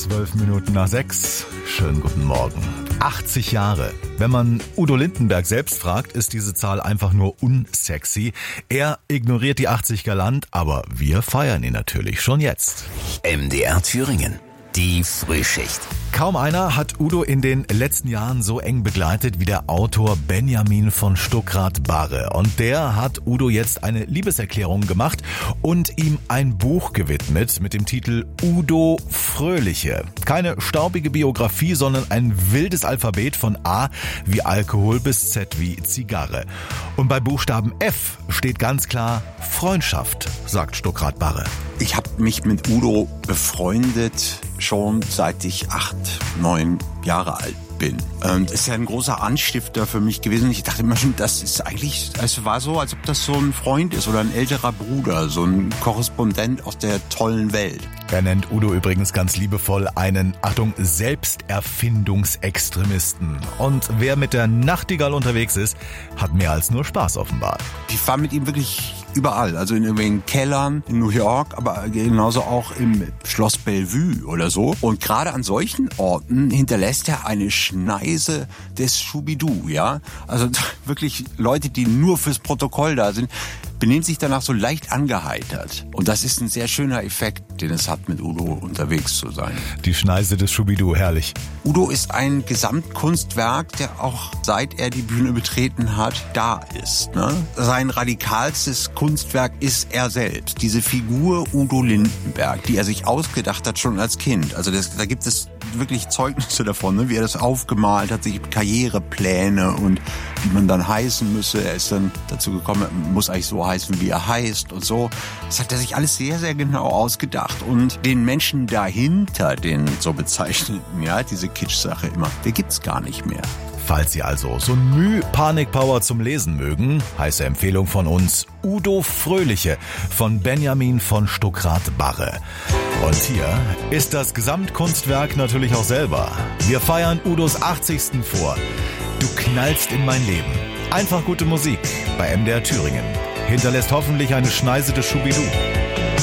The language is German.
6:12. Schönen guten Morgen. 80 Jahre. Wenn man Udo Lindenberg selbst fragt, ist diese Zahl einfach nur unsexy. Er ignoriert die 80 galant, aber wir feiern ihn natürlich schon jetzt. MDR Thüringen. Die Frühschicht. Kaum einer hat Udo in den letzten Jahren so eng begleitet wie der Autor Benjamin von Stuckrad-Barre. Und der hat Udo jetzt eine Liebeserklärung gemacht und ihm ein Buch gewidmet mit dem Titel Udo Fröhliche. Keine staubige Biografie, sondern ein wildes Alphabet von A wie Alkohol bis Z wie Zigarre. Und bei Buchstaben F steht ganz klar Freundschaft, sagt Stuckrad-Barre. Ich habe mich mit Udo befreundet schon seit ich 8, 9 Jahre alt bin. Und ist ja ein großer Anstifter für mich gewesen. Ich dachte immer schon, das ist eigentlich, es war so, als ob das so ein Freund ist oder ein älterer Bruder, so ein Korrespondent aus der tollen Welt. Er nennt Udo übrigens ganz liebevoll einen, Achtung, Selbsterfindungsextremisten. Und wer mit der Nachtigall unterwegs ist, hat mehr als nur Spaß offenbar. Ich war mit ihm wirklich überall, also in irgendwelchen Kellern in New York, aber genauso auch im Schloss Bellevue oder so. Und gerade an solchen Orten hinterlässt er eine Schneise des Schubidu, ja. Also wirklich Leute, die nur fürs Protokoll da sind, benehmen sich danach so leicht angeheitert. Und das ist ein sehr schöner Effekt, den es hat, mit Udo unterwegs zu sein. Die Schneise des Schubidu, herrlich. Udo ist ein Gesamtkunstwerk, der auch seit er die Bühne betreten hat, da ist. Ne? Sein radikalstes Kunstwerk ist er selbst. Diese Figur Udo Lindenberg, die er sich ausgedacht hat schon als Kind. Also da gibt es wirklich Zeugnisse davon, ne? Wie er das aufgemalt hat, sich Karrierepläne und wie man dann heißen müsse. Er ist dann dazu gekommen, er muss eigentlich so heißen, wie er heißt und so. Das hat er sich alles sehr, sehr genau ausgedacht. Und den Menschen dahinter, den so bezeichneten, ja, diese Kitsch-Sache immer, der gibt's gar nicht mehr. Falls Sie also so ein Panikpower zum Lesen mögen, heiße Empfehlung von uns Udo Fröhliche von Benjamin von Stuckrad-Barre. Und hier ist das Gesamtkunstwerk natürlich auch selber. Wir feiern Udos 80. vor. Du knallst in mein Leben. Einfach gute Musik bei MDR Thüringen. Hinterlässt hoffentlich eine Schneise des Schubidu.